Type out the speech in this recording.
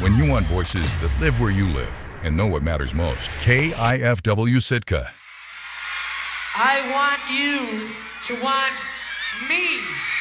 When you want voices that live where you live and know what matters most, KIFW Sitka. I want you to want me.